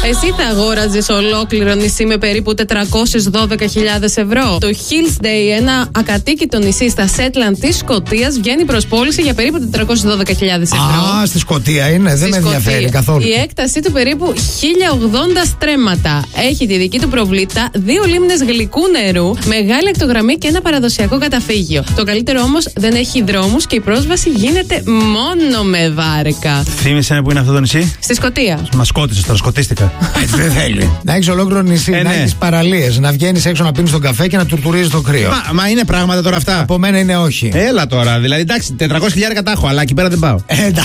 Εσύ θα αγόραζες ολόκληρο νησί με περίπου 412.000 ευρώ. Το Hills Day, ένα ακατοίκητο νησί στα Σέτλαντ της Σκωτίας, βγαίνει προς πώληση για περίπου 412.000 ευρώ. Στη Σκωτία είναι, δεν με ενδιαφέρει καθόλου. Η έκτασή του περίπου 1080 στρέμματα. Έχει τη δική του προβλήτα, 2 λίμνες γλυκού νερού, μεγάλη ακτογραμμή και ένα παραδοσιακό καταφύγιο. Το καλύτερο όμως, δεν έχει δρόμους και η πρόσβαση γίνεται μόνο με βάρκα. Θύμισε που είναι αυτό το νησί. Στη Σκωτία. Μα σκότησε τώρα, σκοτίστηκα. Έτσι δεν θέλει. Να έχει ολόκληρο νησί, να έχει παραλίες, να βγαίνει έξω να πίνει τον καφέ και να τουρτουρίζει το κρύο. Μα είναι πράγματα τώρα αυτά. Από μένα είναι όχι. Έλα τώρα, δηλαδή εντάξει, 400.000 τα έχω, αλλά εκεί πέρα δεν πάω.